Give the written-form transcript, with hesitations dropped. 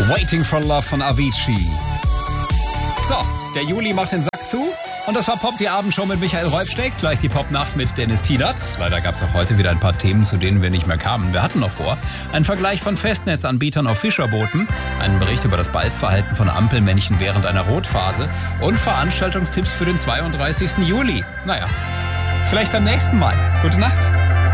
Waiting for Love von Avicii. So, der Juli macht den Sack zu. Und das war Pop, die Abendshow mit Michael Rolfsteck. Gleich die Popnacht mit Dennis Tielert. Leider gab es auch heute wieder ein paar Themen, zu denen wir nicht mehr kamen. Wir hatten noch vor einen Vergleich von Festnetzanbietern auf Fischerbooten, einen Bericht über das Balzverhalten von Ampelmännchen während einer Rotphase und Veranstaltungstipps für den 32. Juli. Naja, vielleicht beim nächsten Mal. Gute Nacht.